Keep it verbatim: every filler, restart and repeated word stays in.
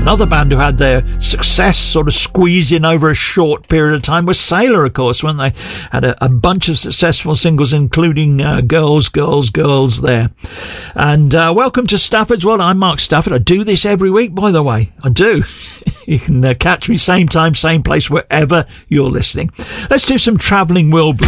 Another band who had their success sort of squeezed in over a short period of time was Sailor, of course, when they had a, a bunch of successful singles, including uh, Girls, Girls, Girls there. And uh, welcome to Stafford's World. I'm Mark Stafford. I do this every week, by the way. I do. You can uh, catch me same time, same place, wherever you're listening. Let's do some Travelling Wilburys.